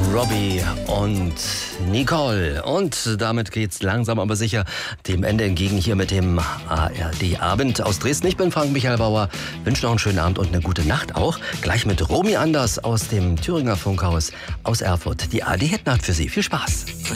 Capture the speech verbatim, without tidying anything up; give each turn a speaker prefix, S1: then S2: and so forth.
S1: Robbie und Nicole. Und damit geht's langsam aber sicher dem Ende entgegen hier mit dem A R D-Abend aus Dresden. Ich bin Frank-Michael Bauer, wünsche noch einen schönen Abend und eine gute Nacht auch. Gleich mit Romy Anders aus dem Thüringer Funkhaus aus Erfurt. Die A R D-Hitnacht für Sie. Viel Spaß.